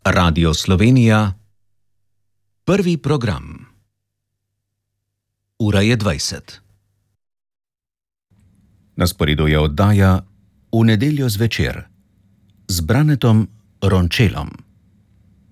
Radio Slovenija, prvi program. Ura je 20. Na sporedu je oddaja V nedeljo zvečer z Branetom Rončelom.